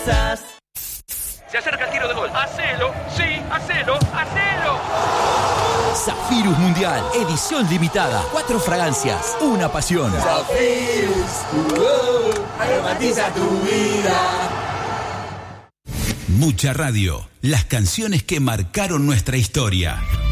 Se acerca el tiro de gol. ¡Hacelo! ¡Sí! ¡Hacelo! ¡Hacelo! Zafirus Mundial, edición limitada. 4 fragancias, una pasión. Zafirus, aromatiza tu vida. Mucha radio, las canciones que marcaron nuestra historia.